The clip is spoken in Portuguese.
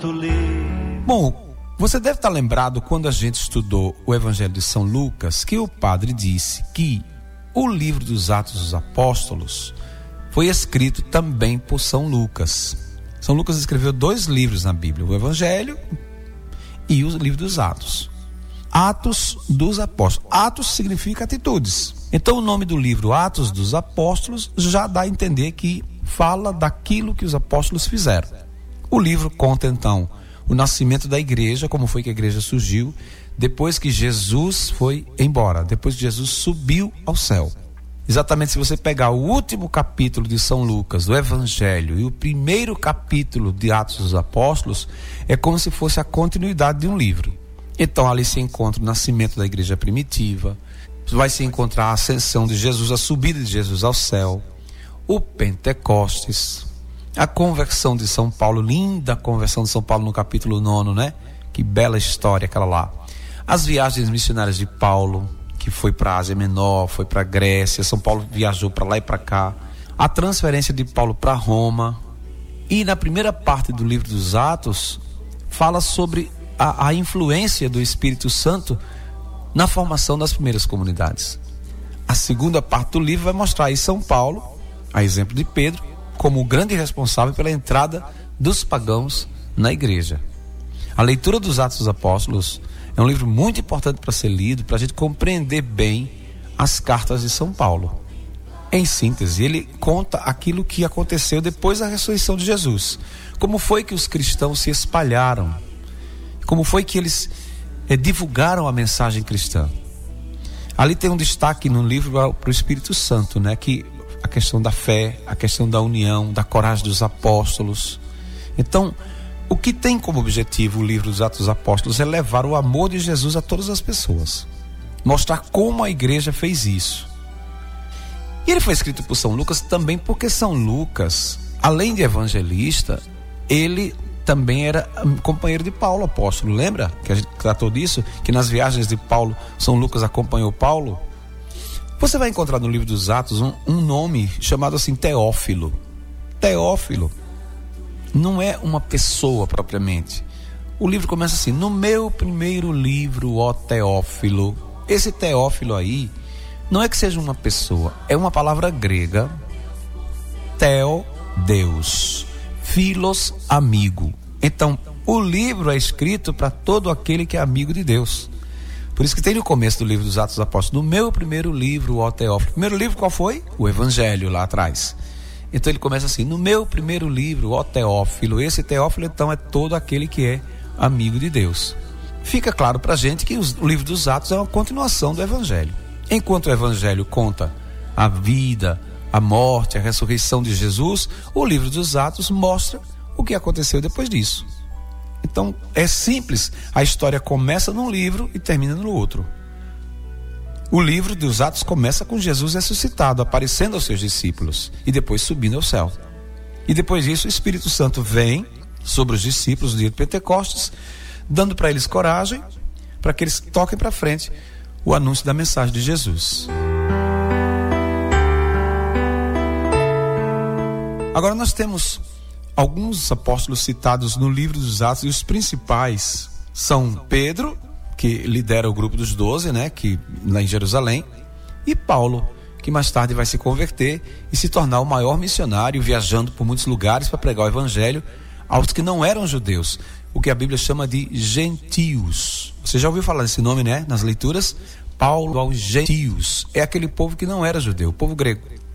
Bom, você deve estar lembrado quando a gente estudou o Evangelho de São Lucas, que o padre disse que o livro dos Atos dos Apóstolos foi escrito também por São Lucas. São Lucas escreveu 2 livros na Bíblia, o Evangelho e o livro dos Atos. Atos dos Apóstolos. Atos significa atitudes. Então o nome do livro Atos dos Apóstolos já dá a entender que fala daquilo que os apóstolos fizeram. O livro conta então o nascimento da igreja, como foi que a igreja surgiu, depois que Jesus foi embora, depois que Jesus subiu ao céu. Exatamente, se você pegar o último capítulo de São Lucas, do Evangelho, e o primeiro capítulo de Atos dos Apóstolos, é como se fosse a continuidade de um livro. Então ali se encontra o nascimento da igreja primitiva, vai se encontrar a ascensão de Jesus, a subida de Jesus ao céu, o Pentecostes, a conversão de São Paulo, linda conversão de São Paulo no capítulo 9, né? Que bela história aquela lá. As viagens missionárias de Paulo, que foi para a Ásia Menor, foi para a Grécia, São Paulo viajou para lá e para cá. A transferência de Paulo para Roma. E na primeira parte do livro dos Atos, fala sobre a influência do Espírito Santo na formação das primeiras comunidades. A segunda parte do livro vai mostrar aí São Paulo, a exemplo de Pedro, como o grande responsável pela entrada dos pagãos na igreja. A leitura dos Atos dos Apóstolos é um livro muito importante para ser lido, para a gente compreender bem as cartas de São Paulo. Em síntese, ele conta aquilo que aconteceu depois da ressurreição de Jesus. Como foi que os cristãos se espalharam? Como foi que eles divulgaram a mensagem cristã? Ali tem um destaque no livro para o Espírito Santo, né? Que a questão da fé, a questão da união, da coragem dos apóstolos. Então, o que tem como objetivo o livro dos Atos dos Apóstolos é levar o amor de Jesus a todas as pessoas. Mostrar como a igreja fez isso. E ele foi escrito por São Lucas também porque São Lucas, além de evangelista, ele também era companheiro de Paulo, apóstolo. Lembra que a gente tratou disso? Que nas viagens de Paulo, São Lucas acompanhou Paulo? Você vai encontrar no livro dos Atos um nome chamado assim Teófilo. Teófilo não é uma pessoa propriamente. O livro começa assim: no meu primeiro livro, ó Teófilo. Esse Teófilo aí não é que seja uma pessoa, é uma palavra grega. Teo, Deus. Filos, amigo. Então, o livro é escrito para todo aquele que é amigo de Deus. Por isso que tem no começo do livro dos Atos dos Apóstolos: no meu primeiro livro, ó Teófilo. O primeiro livro qual foi? O Evangelho, lá atrás. Então ele começa assim: no meu primeiro livro, ó Teófilo. Esse Teófilo então é todo aquele que é amigo de Deus. Fica claro pra gente que o livro dos Atos é uma continuação do Evangelho. Enquanto o Evangelho conta a vida, a morte, a ressurreição de Jesus, o livro dos Atos mostra o que aconteceu depois disso. Então é simples, a história começa num livro e termina no outro. O livro dos Atos começa com Jesus ressuscitado, aparecendo aos seus discípulos e depois subindo ao céu. E depois disso o Espírito Santo vem sobre os discípulos no dia de Pentecostes, dando para eles coragem, para que eles toquem para frente o anúncio da mensagem de Jesus. Agora nós temos alguns apóstolos citados no livro dos Atos, e os principais são Pedro, que lidera o grupo dos 12, né, que lá em Jerusalém, e Paulo, que mais tarde vai se converter e se tornar o maior missionário, viajando por muitos lugares para pregar o evangelho aos que não eram judeus, o que a Bíblia chama de gentios. Você já ouviu falar desse nome, né, nas leituras? Paulo aos gentios, é aquele povo que não era judeu, o povo grego.